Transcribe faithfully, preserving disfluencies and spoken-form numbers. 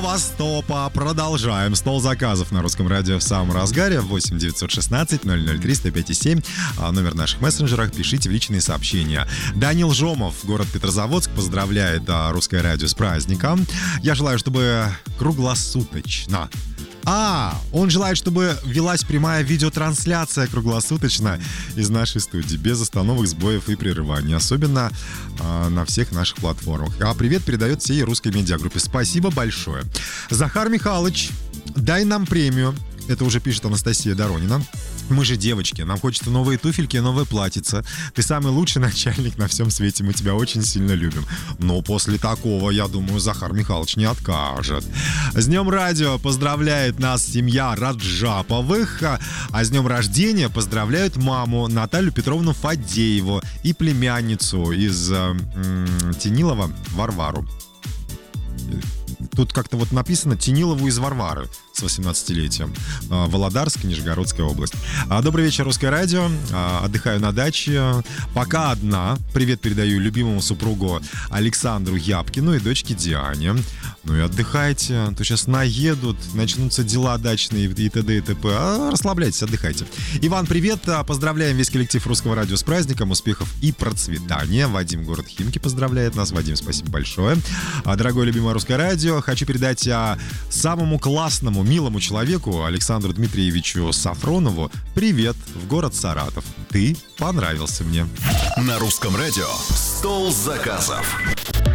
Востопа. Продолжаем. Стол заказов на русском радио в самом разгаре. восемь девятьсот шестнадцать ноль ноль три сто пять семь. А номер в наших мессенджерах. Пишите в личные сообщения. Данил Жомов, город Петрозаводск, поздравляет а, русское радио с праздником. Я желаю, чтобы круглосуточно. А, он желает, чтобы велась прямая видеотрансляция круглосуточно из нашей студии, без остановок, сбоев и прерываний, особенно э, на всех наших платформах. А привет передает всей русской медиагруппе. Спасибо большое. Захар Михайлович, дай нам премию. Это уже пишет Анастасия Доронина. Мы же девочки, нам хочется новые туфельки и новое платьице. Ты самый лучший начальник на всем свете, мы тебя очень сильно любим. Но после такого, я думаю, Захар Михайлович не откажет. С днем радио поздравляет нас семья Раджаповых, а с днем рождения поздравляют маму Наталью Петровну Фадееву и племянницу из м- Тенилова Варвару. Тут как-то вот написано Тенилову из Варвары с восемнадцатилетием. Володарск, Нижегородская область. Добрый вечер, русское радио. Отдыхаю на даче. Пока одна. Привет передаю любимому супругу Александру Япкину и дочке Диане. Ну и отдыхайте. А то сейчас наедут, начнутся дела дачные и т.д. и т.п. А расслабляйтесь, отдыхайте. Иван, привет. Поздравляем весь коллектив русского радио с праздником, успехов и процветания. Вадим, город Химки, поздравляет нас. Вадим, спасибо большое. Дорогое любимое русское радио, хочу передать самому классному, милому человеку Александру Дмитриевичу Сафронову привет в город Саратов. Ты понравился мне. На русском радио «Стол заказов».